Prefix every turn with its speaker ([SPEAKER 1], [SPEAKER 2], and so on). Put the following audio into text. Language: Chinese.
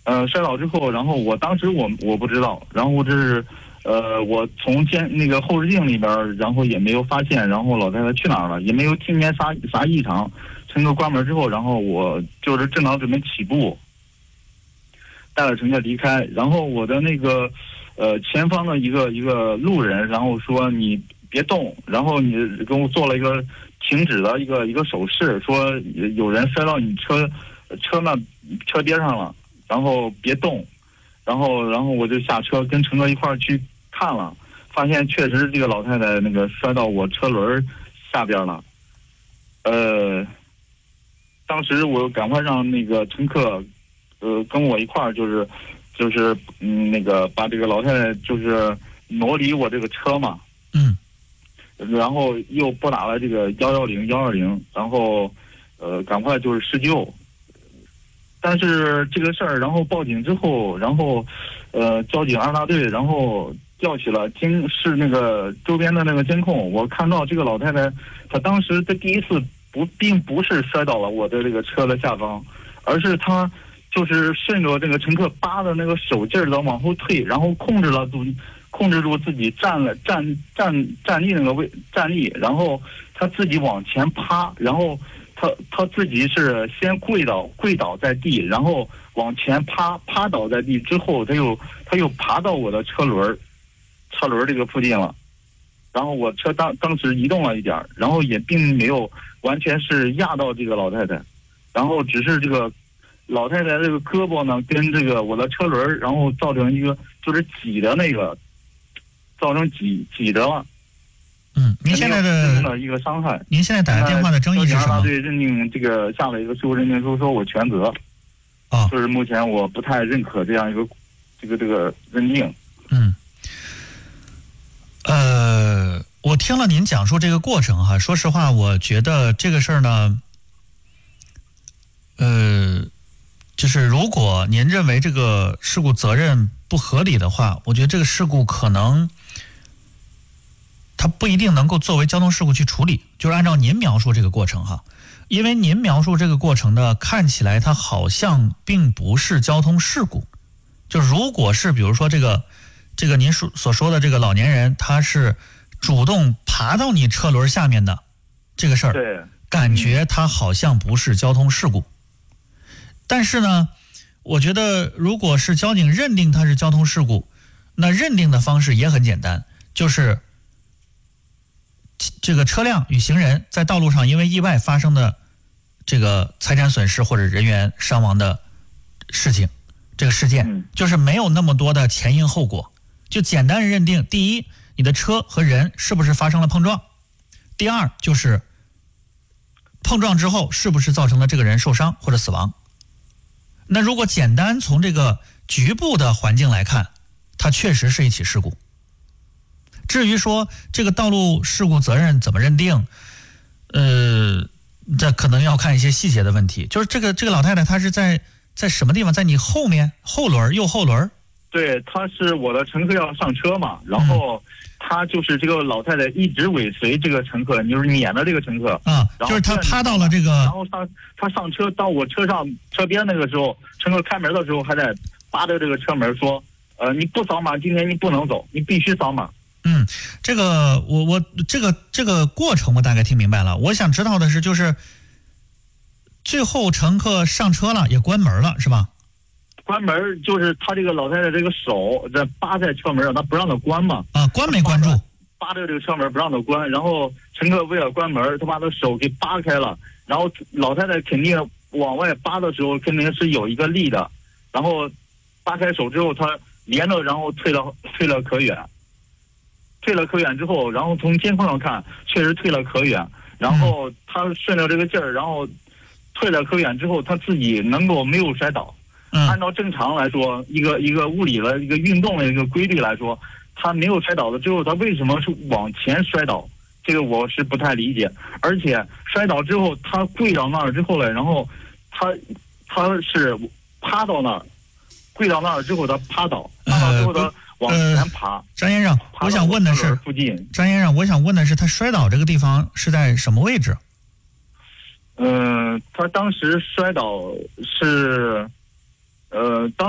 [SPEAKER 1] 摔倒之后，然后我当时我不知道，然后这是我从那个后视镜里边，然后也没有发现，然后老太太去哪儿了，也没有听见啥异常。乘客关门之后，然后我就是正当准备起步，带了乘客离开，然后我的那个前方的一个路人，然后说你别动，然后你跟我做了一个停止的一个手势，说有人摔到你车边上了，然后别动，然后我就下车跟乘客一块儿去看了，发现确实这个老太太那个摔到我车轮下边了，当时我赶快让那个乘客跟我一块儿就是那个把这个老太太就是挪离我这个车嘛，然后又拨打了这个110，然后赶快就是施救。但是这个事儿，然后报警之后，然后交警2大队，然后调取了是那个周边的那个监控，我看到这个老太太，她当时的第一次并不是摔倒了我的这个车的下方，而是她就是顺着这个乘客扒的那个手劲儿的往后退，然后控制住自己站立那个站立，然后他自己往前趴，然后他自己是先跪倒在地，然后往前趴倒在地之后，他又爬到我的车轮这个附近了，然后我车当时移动了一点，然后也并没有完全是压到这个老太太，然后只是这个老太太这个胳膊呢跟这个我的车轮，然后造成一个就是挤的那个，造成挤的了。
[SPEAKER 2] 您现在的
[SPEAKER 1] 一个伤害。
[SPEAKER 2] 您现在打电话的争议是什么？
[SPEAKER 1] 对，认定这个下了一个事故认定书，说我全责。就是目前我不太认可这样一个这个认定。
[SPEAKER 2] 我听了您讲述这个过程哈，说实话，我觉得这个事儿呢，就是如果您认为这个事故责任不合理的话，我觉得这个事故可能它不一定能够作为交通事故去处理，就是按照您描述这个过程哈，因为您描述这个过程呢，看起来它好像并不是交通事故。就如果是比如说这个您所说的这个老年人，他是主动爬到你车轮下面的这个事儿，
[SPEAKER 1] 对，
[SPEAKER 2] 感觉他好像不是交通事故。但是呢，我觉得如果是交警认定它是交通事故，那认定的方式也很简单，就是这个车辆与行人在道路上因为意外发生的这个财产损失或者人员伤亡的事情，这个事件就是没有那么多的前因后果，就简单认定：第一，你的车和人是不是发生了碰撞；第二，就是碰撞之后是不是造成了这个人受伤或者死亡。那如果简单从这个局部的环境来看，它确实是一起事故。至于说这个道路事故责任怎么认定，这可能要看一些细节的问题。就是这个老太太她是在什么地方？在你后面右后轮？
[SPEAKER 1] 对，她是我的乘客要上车嘛，然后她就是这个老太太一直尾随这个乘客，就是撵着这个乘客
[SPEAKER 2] 就是她趴到了这个，
[SPEAKER 1] 然后她上车到我车边那个时候，乘客开门的时候还在扒着这个车门说，你不扫码，今天你不能走，你必须扫码。
[SPEAKER 2] 这个我这个过程我大概听明白了。我想知道的是，就是最后乘客上车了，也关门了，是吧？
[SPEAKER 1] 关门就是他这个老太太这个手在扒在车门上，他不让他关嘛。
[SPEAKER 2] 关没关住？
[SPEAKER 1] 扒着这个车门不让他关，然后乘客为了关门，他把他手给扒开了，然后老太太肯定往外扒的时候肯定是有一个力的，然后扒开手之后，他连着然后退了可远。退了可远之后，然后从监控上看，确实退了可远。然后他顺着这个劲儿，然后退了可远之后，他自己能够没有摔倒。按照正常来说，一个物理的一个运动的一个规律来说，他没有摔倒了之后，他为什么是往前摔倒？这个我是不太理解。而且摔倒之后，他跪到那儿之后了，然后他是趴到那儿，跪到那儿之后他趴倒之后他往前爬。
[SPEAKER 2] 张先生，我想问的是，张先生，我想问的是，他摔倒这个地方是在什么位置？
[SPEAKER 1] 他当时摔倒是，当